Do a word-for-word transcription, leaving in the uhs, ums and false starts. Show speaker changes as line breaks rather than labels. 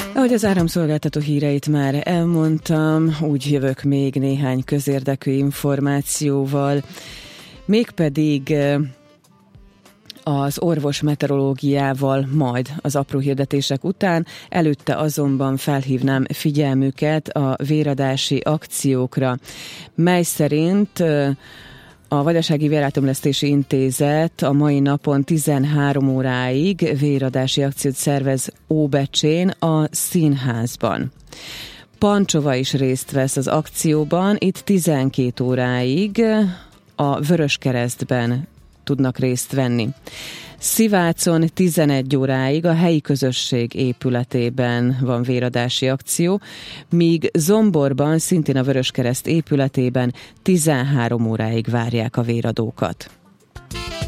Ahogy az áramszolgáltató híreit már elmondtam, úgy jövök még néhány közérdekű információval, mégpedig az orvos meteorológiával majd az apró hirdetések után, előtte azonban felhívnám figyelmüket a véradási akciókra, mely szerint a Vajdasági Vérátömlesztési Intézet a mai napon tizenhárom óráig véradási akciót szervez Óbecsén a színházban. Pancsova is részt vesz az akcióban, itt tizenkét óráig a Vöröskeresztben tudnak részt venni. Szivácon tizenegy óráig a helyi közösség épületében van véradási akció, míg Zomborban, szintén a Vöröskereszt épületében tizenhárom óráig várják a véradókat.